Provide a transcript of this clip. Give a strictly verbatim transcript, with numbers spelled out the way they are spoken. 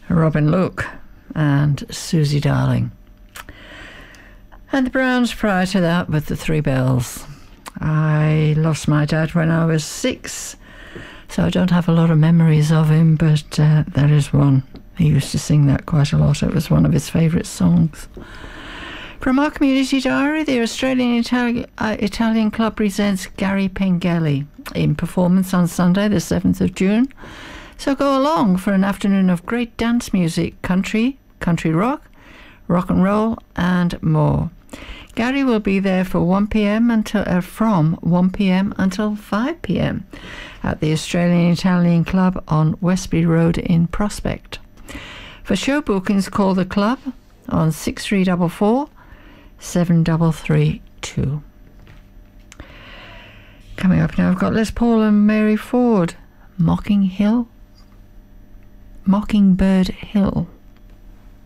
Robin Luke and Susie Darling. And the Browns prior to that with the Three Bells. I lost my dad when I was six, so I don't have a lot of memories of him, but uh, that is one. He used to sing that quite a lot. It was one of his favourite songs. From our community diary, the Australian Itali- uh, Italian Club presents Gary Pengelly in performance on Sunday the seventh of June. So go along for an afternoon of great dance music, country, country rock, rock and roll and more. Gary will be there for one p.m. until uh, from one p.m. until five p.m. at the Australian Italian Club on Westby Road in Prospect. For show bookings, call the club on six three four four, seven three three two. Coming up now, I've got Les Paul and Mary Ford, Mocking Hill, Mockingbird Hill.